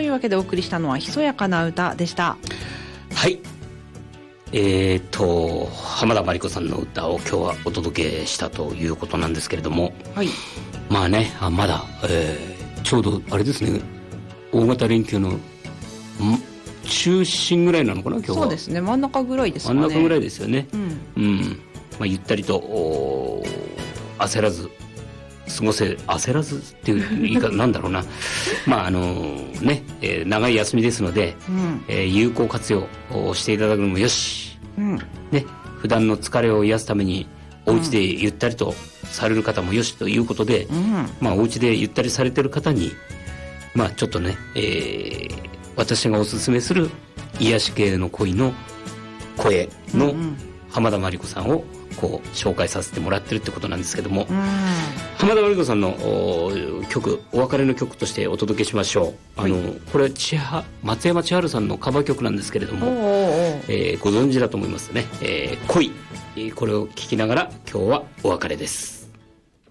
いうわけでお送りしたのはひそやかな歌でした。 はい。浜田真理子さんの歌を今日はお届けしたということなんですけれども、 はい、 まあね、まだ、ちょうどあれですね、大型連休の中心ぐらいなのかな今日は。 そうですね、真ん中ぐらいですかね。 真ん中ぐらいですよね。 うん、 ゆったりと焦らず焦らずっていう言い方なんだろうなね、長い休みですので、有効活用をしていただくのもよし、ね、普段の疲れを癒すためにお家でゆったりとされる方もよしということで、お家でゆったりされてる方にちょっとね、私がおすすめする癒し系の恋の声の浜田真理子さんをこう紹介させてもらってるってことなんですけども、浜田真理子さんの曲、お別れの曲としてお届けしましょう。これは松山千春さんのカバー曲なんですけれども、ご存知だと思いますね。恋、これを聴きながら今日はお別れです。